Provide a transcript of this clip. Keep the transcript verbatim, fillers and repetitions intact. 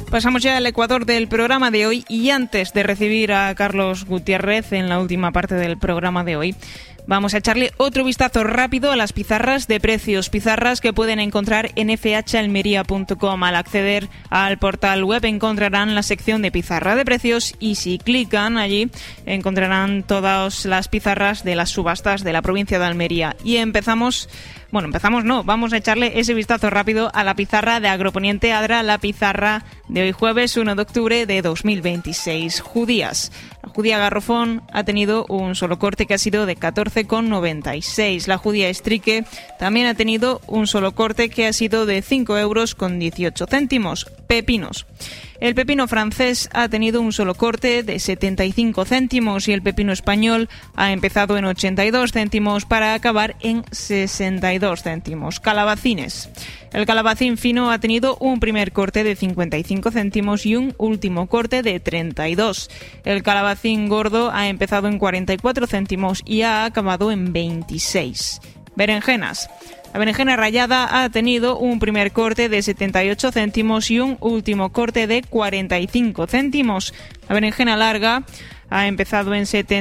Pasamos ya al Ecuador del programa de hoy y antes de recibir a Carlos Gutiérrez en la última parte del programa de hoy, vamos a echarle otro vistazo rápido a las pizarras de precios, pizarras que pueden encontrar en f h almería punto com. Al acceder al portal web encontrarán la sección de pizarra de precios y si clican allí encontrarán todas las pizarras de las subastas de la provincia de Almería. Y empezamos... Bueno, empezamos no, vamos a echarle ese vistazo rápido a la pizarra de Agroponiente Adra, la pizarra de hoy jueves uno de octubre de dos mil veintiséis. Judías. La judía garrofón ha tenido un solo corte que ha sido de catorce con noventa y seis. La judía estrique también ha tenido un solo corte que ha sido de cinco euros con dieciocho céntimos. Pepinos. El pepino francés ha tenido un solo corte de setenta y cinco céntimos y el pepino español ha empezado en ochenta y dos céntimos para acabar en sesenta y dos céntimos. Calabacines. El calabacín fino ha tenido un primer corte de cincuenta y cinco céntimos y un último corte de treinta y dos. El calabacín gordo ha empezado en cuarenta y cuatro céntimos y ha acabado en veintiséis. Berenjenas. La berenjena rallada ha tenido un primer corte de setenta y ocho céntimos y un último corte de cuarenta y cinco céntimos. La berenjena larga ha empezado en setenta